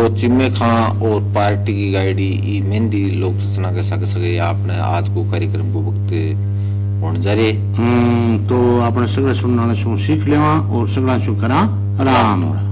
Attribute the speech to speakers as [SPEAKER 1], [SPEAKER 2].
[SPEAKER 1] चिम्मे खां और पार्टी की गाइडी ई मेहंदी लोक रचना के सके सके आपने आज को कार्यक्रम को वक्त होने जा रहे
[SPEAKER 2] तो आपने सगळे सुनना सीख लेवा और सगळा करा राम।